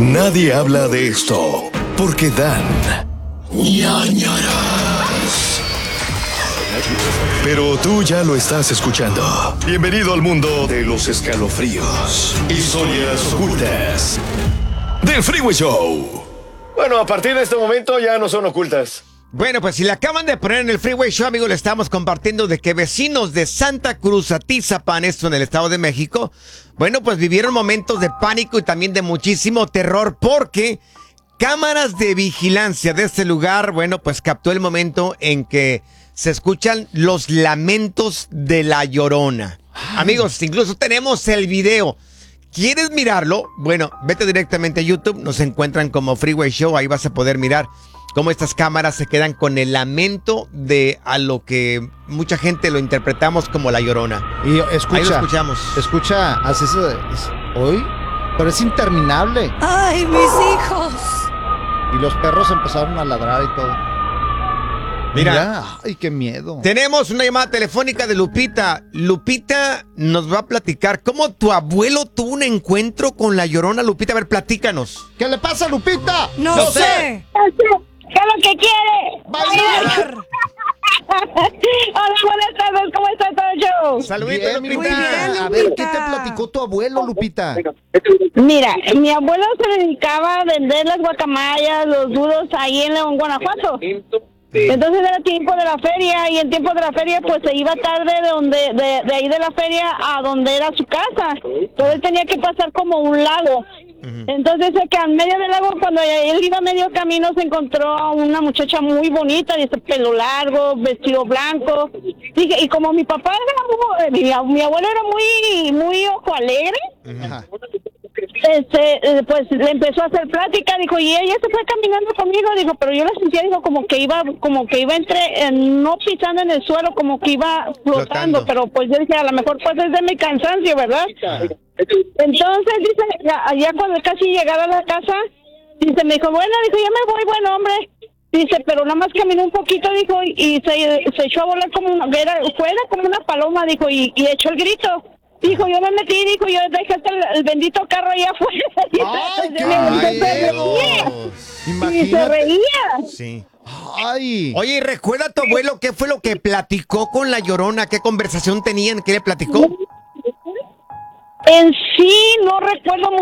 Nadie habla de esto porque dan ñáñaras. Pero tú ya lo estás escuchando. Bienvenido al mundo de los escalofríos, historias ocultas del Freeway Show. Bueno, a partir de este momento ya no son ocultas. Bueno, pues si le acaban de poner en el Freeway Show, amigos, le estamos compartiendo de que vecinos de Santa Cruz, Atizapán, esto en el Estado de México, bueno, pues vivieron momentos de pánico y también de muchísimo terror porque cámaras de vigilancia de este lugar, bueno, pues captó el momento en que se escuchan los lamentos de la Llorona. Amigos, incluso tenemos el video. ¿Quieres mirarlo? Bueno, vete directamente a YouTube, nos encuentran como Freeway Show, ahí vas a poder mirar cómo estas cámaras se quedan con el lamento de a lo que mucha gente lo interpretamos como la Llorona. Y escucha, ahí lo escuchamos. Escucha, hace eso hoy, pero es interminable. ¡Ay, mis hijos! Y los perros empezaron a ladrar y todo. Mira, ay, qué miedo. Tenemos una llamada telefónica de Lupita. Lupita nos va a platicar cómo tu abuelo tuvo un encuentro con la Llorona. Lupita, a ver, platícanos. ¿Qué le pasa, Lupita? No sé. ¿Qué es lo que quiere? ¡Bailar! Hola, buenas tardes, ¿cómo está todo el show? Saluditos, Bien, Lupita. Muy bien, A ver, ¿qué Lupita. te platicó tu abuelo, Lupita? Mira, mi abuelo se dedicaba a vender las guacamayas, los duros ahí en León, Guanajuato. Entonces era tiempo de la feria y en tiempo de la feria pues se iba tarde de ahí de la feria a donde era su casa. Entonces él tenía que pasar como un lago. Entonces que al medio del lago, cuando él iba a medio camino, se encontró a una muchacha muy bonita, dice, pelo largo, vestido blanco. Dije, y como mi papá era mi abuelo era muy ojo alegre, Ajá. pues le empezó a hacer plática, dijo, y ella se fue caminando conmigo, dijo, pero yo la sentía, dijo, como que iba no pisando en el suelo, como que iba flotando, pero pues yo dije, a lo mejor pues es de mi cansancio, ¿verdad? Entonces dice, ya cuando casi llegaba a la casa, dice, me dijo, bueno, dijo, ya me voy, buen hombre. Dice, pero nada más caminó un poquito, dijo, y se echó a volar como fuera como una paloma, dijo, y echó el grito. Dijo, yo me metí, dijo, yo dejé hasta el bendito carro allá afuera. ¡Ay, qué miedo! Y se reía. Sí. ¡Ay! Oye, ¿y recuerda a tu abuelo qué fue lo que platicó con la Llorona? ¿Qué conversación tenían? ¿Qué le platicó? En sí, no recuerdo